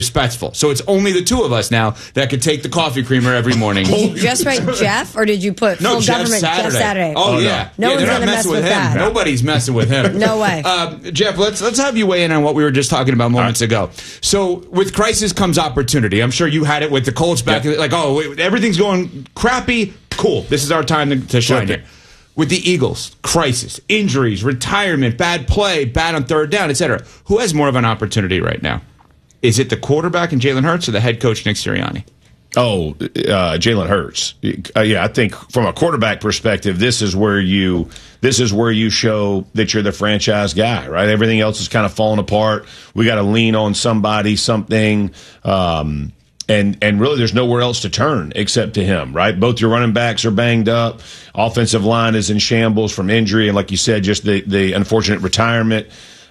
respectful. So it's only the two of us now that could take the coffee creamer every morning. Did you just write Jeff, or did you put full government Jeff Saturday? Oh, yeah. No one's going to mess with that. Nobody's messing with him. No way. Jeff, let's have you weigh in on what we were just talking about moments ago. So with crisis comes opportunity. I'm sure you had it with the Colts back. Like, everything's going crappy. Cool. This is our time to shine here. With the Eagles, crisis, injuries, retirement, bad play, bad on third down, etc. Who has more of an opportunity right now? Is it the quarterback and Jalen Hurts or the head coach Nick Sirianni? Jalen Hurts. I think from a quarterback perspective, this is where you show that you're the franchise guy, right? Everything else is kind of falling apart. We got to lean on somebody, something, and really there's nowhere else to turn except to him, right? Both your running backs are banged up. Offensive line is in shambles from injury, and like you said, just the unfortunate retirement.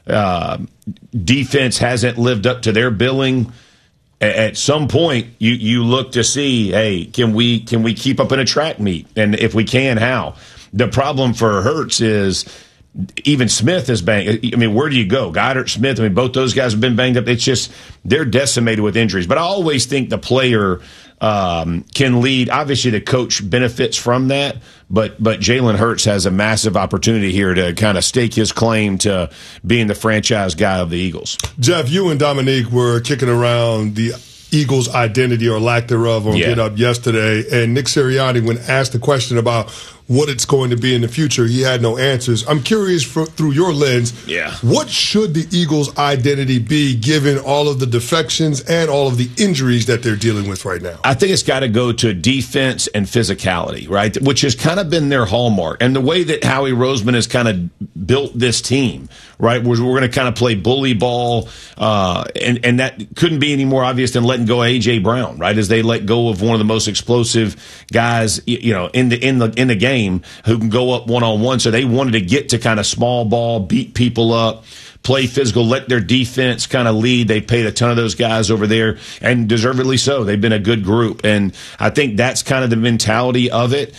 Defense hasn't lived up to their billing. At some point, you look to see, hey, can we keep up in a track meet? And if we can, how? The problem for Hurts is even Smith is banged. I mean, where do you go? Goddard, Smith, both those guys have been banged up. It's just they're decimated with injuries. But I always think the player can lead. Obviously, the coach benefits from that, but Jalen Hurts has a massive opportunity here to kind of stake his claim to being the franchise guy of the Eagles. Jeff, you and Dominique were kicking around the Eagles' identity or lack thereof on Get Up yesterday, and Nick Sirianni, when asked the question about what it's going to be in the future, he had no answers. I'm curious, through your lens, what should the Eagles' identity be given all of the defections and all of the injuries that they're dealing with right now? I think it's got to go to defense and physicality, right, which has kind of been their hallmark. And the way that Howie Roseman has kind of built this team, right, we're going to kind of play bully ball, and that couldn't be any more obvious than letting go of A.J. Brown, right, as they let go of one of the most explosive guys, in the game, who can go up one-on-one. So they wanted to get to kind of small ball, beat people up, play physical, let their defense kind of lead. They paid a ton of those guys over there, and deservedly so. They've been a good group. And I think that's kind of the mentality of it.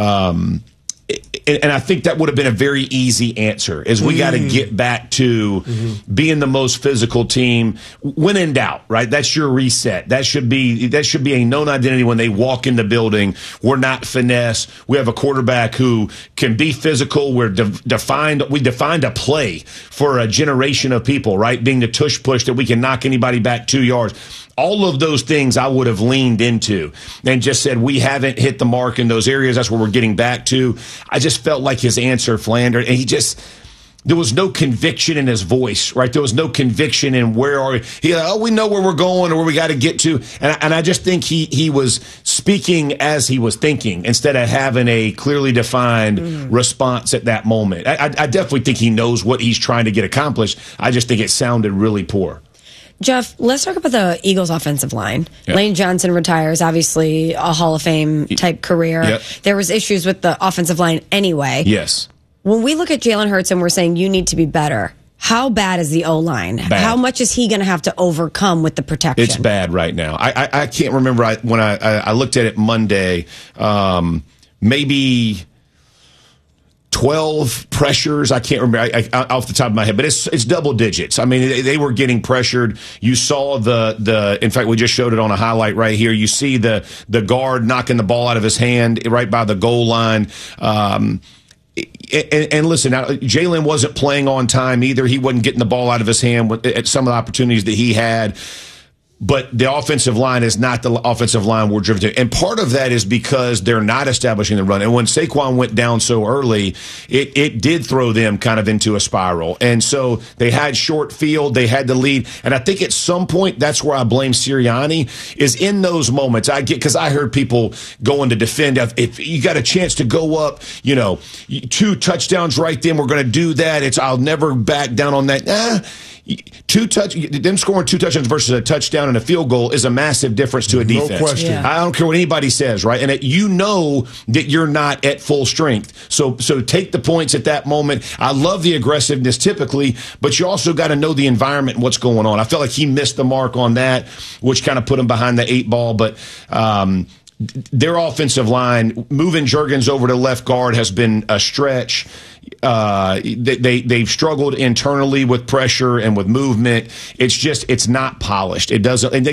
And I think that would have been a very easy answer, is we got to get back to being the most physical team. When in doubt, right? That's your reset. That should be a known identity when they walk in the building. We're not finesse. We have a quarterback who can be physical. We defined a play for a generation of people, right? Being the tush push that we can knock anybody back 2 yards. All of those things I would have leaned into and just said, we haven't hit the mark in those areas. That's where we're getting back to. I just felt like his answer floundered, and there was no conviction in his voice, right? There was no conviction in where are we. We know where we're going or where we got to get to. And I just think he was speaking as he was thinking instead of having a clearly defined response at that moment. I definitely think he knows what he's trying to get accomplished. I just think it sounded really poor. Jeff, let's talk about the Eagles' offensive line. Yep. Lane Johnson retires, obviously a Hall of Fame type career. Yep. There was issues with the offensive line anyway. Yes. When we look at Jalen Hurts and we're saying you need to be better, how bad is the O-line? How much is he going to have to overcome with the protection? It's bad right now. I can't remember when I looked at it Monday, maybe 12 pressures. I can't remember off the top of my head, but it's double digits. I mean, they were getting pressured. You saw in fact, we just showed it on a highlight right here. You see the guard knocking the ball out of his hand right by the goal line. And listen, now, Jalen wasn't playing on time either. He wasn't getting the ball out of his hand at some of the opportunities that he had. But the offensive line is not the offensive line we're driven to. And part of that is because they're not establishing the run. And when Saquon went down so early, it did throw them kind of into a spiral. And so they had short field. They had the lead. And I think at some point, that's where I blame Sirianni, is in those moments. Because I heard people going to defend. If you got a chance to go up, 2 touchdowns right then, we're going to do that. I'll never back down on that. Them scoring 2 touchdowns versus a touchdown and a field goal is a massive difference to a defense. No question. Yeah. I don't care what anybody says, right? And that you're not at full strength. So take the points at that moment. I love the aggressiveness typically, but you also got to know the environment and what's going on. I felt like he missed the mark on that, which kind of put him behind the 8 ball. But their offensive line, moving Juergens over to left guard has been a stretch. They've struggled internally with pressure and with movement. It's not polished. It doesn't. And